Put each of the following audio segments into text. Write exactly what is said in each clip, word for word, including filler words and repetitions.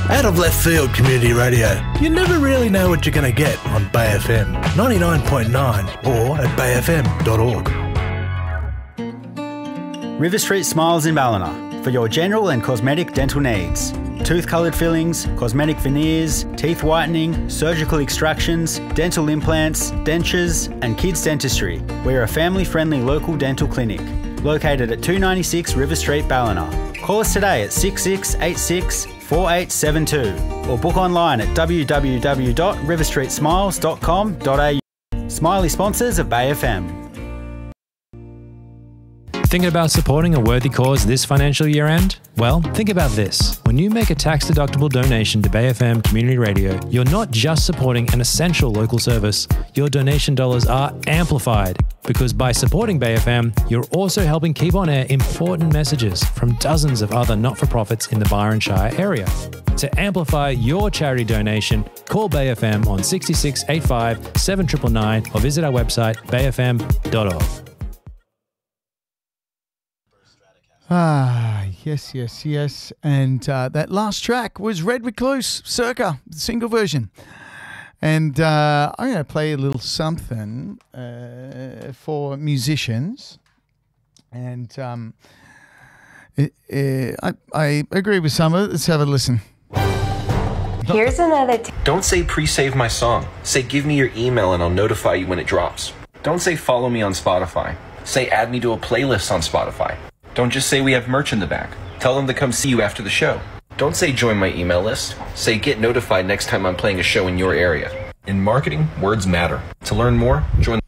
Out of left field community radio. You never really know what you're going to get on Bay F M ninety-nine point nine or at bay f m dot org. River Street Smiles in Ballina for your general and cosmetic dental needs. Tooth-coloured fillings, cosmetic veneers, teeth whitening, surgical extractions, dental implants, dentures and kids dentistry. We're a family-friendly local dental clinic located at two ninety-six River Street, Ballina. Call us today at six six eight six, four eight seven two or book online at w w w dot river street smiles dot com dot a u. Smiley sponsors of Bay F M. Thinking about supporting a worthy cause this financial year end? Well, think about this. When you make a tax-deductible donation to Bay F M Community Radio, you're not just supporting an essential local service. Your donation dollars are amplified because by supporting Bay F M, you're also helping keep on air important messages from dozens of other not-for-profits in the Byron Shire area. To amplify your charity donation, call Bay F M on six six eight five, seven nine nine nine or visit our website bay f m dot org. Ah, yes, yes, yes. And uh, that last track was Red Recluse, Circa, the single version. And uh, I'm going to play a little something uh, for musicians. And um, it, it, I, I agree with some of it. Let's have a listen. Here's another t- Don't say pre-save my song. Say give me your email and I'll notify you when it drops. Don't say follow me on Spotify. Say add me to a playlist on Spotify. Don't just say we have merch in the back. Tell them to come see you after the show. Don't say join my email list. Say get notified next time I'm playing a show in your area. In marketing, words matter. To learn more, join.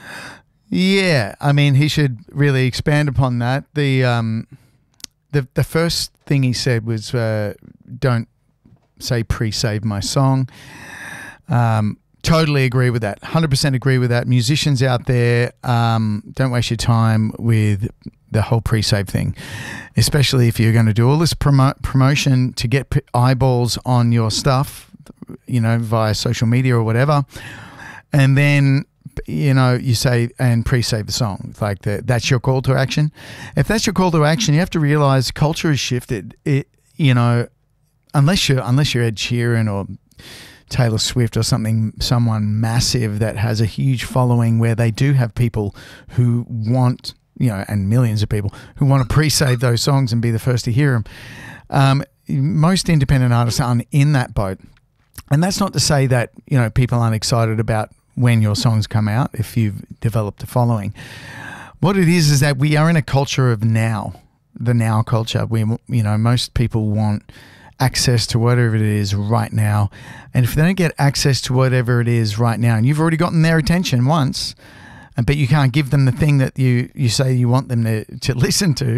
Yeah, I mean, he should really expand upon that. The um, the the first thing he said was uh, don't say pre-save my song. Um, totally agree with that. one hundred percent agree with that. Musicians out there, um, don't waste your time with the whole pre-save thing, especially if you're going to do all this promo- promotion to get p- eyeballs on your stuff, you know, via social media or whatever. And then, you know, you say, and pre-save the song. It's like the, that's your call to action. If that's your call to action, you have to realize culture has shifted. It, you know, unless you're, unless you're Ed Sheeran or Taylor Swift or something, someone massive that has a huge following where they do have people who want, you know, and millions of people who want to pre-save those songs and be the first to hear them. Um, most independent artists aren't in that boat. And that's not to say that, you know, people aren't excited about when your songs come out if you've developed a following. What it is is that we are in a culture of now, the now culture. We, you know, most people want access to whatever it is right now. And if they don't get access to whatever it is right now, and you've already gotten their attention once, but you can't give them the thing that you, you say you want them to, to listen to,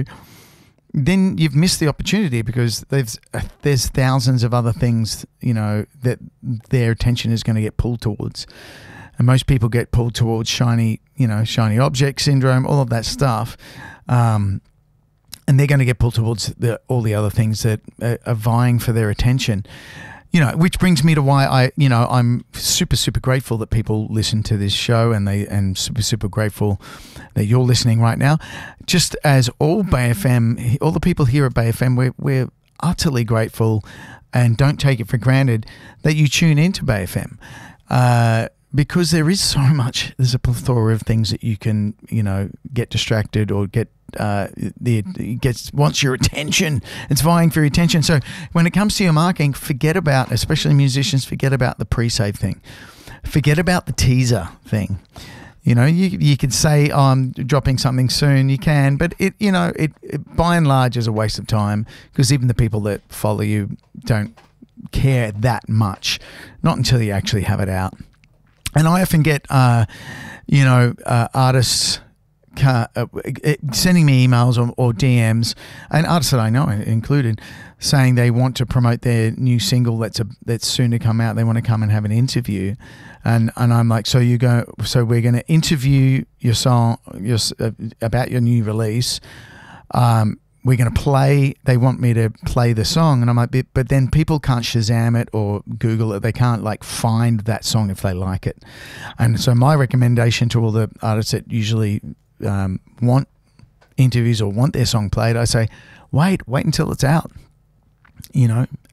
then you've missed the opportunity because there's there's thousands of other things, you know, that their attention is going to get pulled towards. And most people get pulled towards shiny, you know, shiny object syndrome, all of that stuff. Um, and they're going to get pulled towards the, all the other things that are, are vying for their attention. You know, which brings me to why I, you know, I'm super, super grateful that people listen to this show and they, and super, super grateful that you're listening right now. Just as all Bay F M, all the people here at Bay F M, we're, we're utterly grateful and don't take it for granted that you tune into Bay F M. Uh, because there is so much, there's a plethora of things that you can, you know, get distracted or get, uh, the, it gets, wants your attention. It's vying for your attention. So when it comes to your marketing, forget about, especially musicians, forget about the pre-save thing. Forget about the teaser thing. You know, you you could say, oh, I'm dropping something soon. You can, but it, you know, it, it by and large is a waste of time because even the people that follow you don't care that much, not until you actually have it out. And I often get, uh, you know, uh, artists uh, sending me emails or, or D Ms, and artists that I know included, saying they want to promote their new single that's a, that's soon to come out. They want to come and have an interview, and and I'm like, so you go, so we're going to interview your song, your uh, about your new release. Um, we're going to play, they want me to play the song. And I'm like, but then people can't Shazam it or Google it. They can't like find that song if they like it. And so my recommendation to all the artists that usually um, want interviews or want their song played, I say, wait, wait until it's out, you know,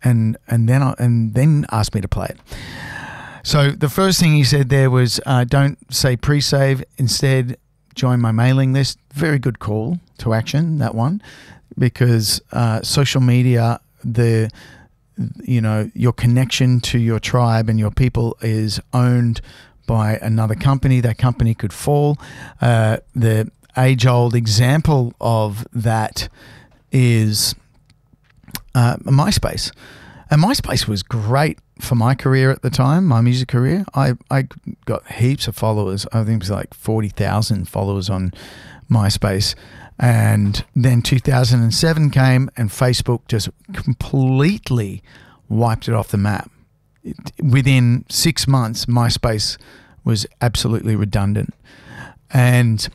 and and then I, and then asked me to play it. So the first thing he said there was, uh, don't say pre-save, instead join my mailing list. Very good call to action, that one, because uh, social media, the you know, your connection to your tribe and your people is owned by another company. That company could fall. Uh, the age-old example of that is uh, MySpace. And MySpace was great for my career at the time, my music career. I, I got heaps of followers. I think it was like forty thousand followers on MySpace. And then two thousand seven came and Facebook just completely wiped it off the map. It, within six months, MySpace was absolutely redundant. And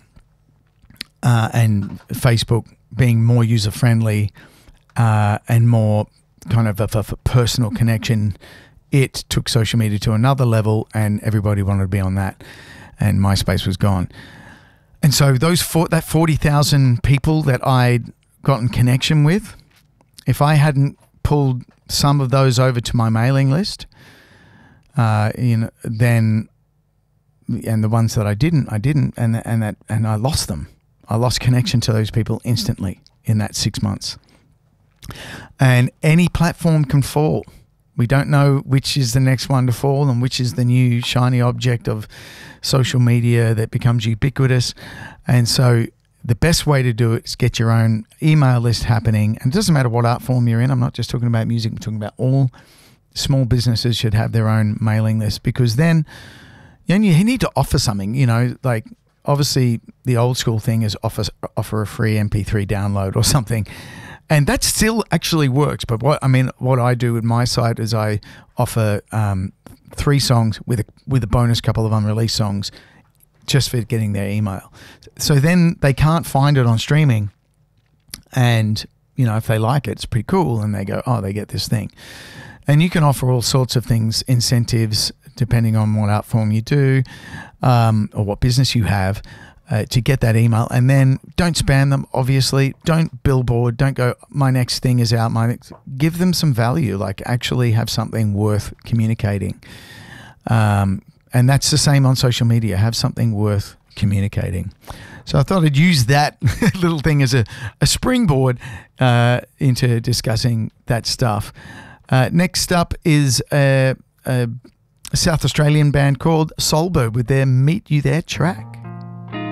uh, and Facebook being more user-friendly uh, and more kind of a, a personal connection, it took social media to another level and everybody wanted to be on that. And MySpace was gone. And so those four, that forty thousand people that I'd gotten connection with, if I hadn't pulled some of those over to my mailing list, uh, you know, then, and the ones that I didn't, I didn't, and and that and I lost them. I lost connection to those people instantly in that six months. And any platform can fall. We don't know which is the next one to fall and which is the new shiny object of social media that becomes ubiquitous. And so the best way to do it is get your own email list happening. And it doesn't matter what art form you're in. I'm not just talking about music. I'm talking about all small businesses should have their own mailing list, because then you need to offer something, you know, like obviously the old school thing is offer, offer a free M P three download or something. And that still actually works. But what I mean, what I do with my site is I offer um, three songs with a with a bonus couple of unreleased songs, just for getting their email. So then they can't find it on streaming, and you know if they like it, it's pretty cool, and they go, oh, they get this thing. And you can offer all sorts of things, incentives, depending on what art form you do um, or what business you have. Uh, to get that email, and then don't spam them, obviously. Don't billboard, don't go, my next thing is out, my next, give them some value, like actually have something worth communicating. Um, and that's the same on social media, have something worth communicating. So I thought I'd use that little thing as a, a springboard uh, into discussing that stuff. Uh, next up is a, a South Australian band called Soulbird with their Meet You There track.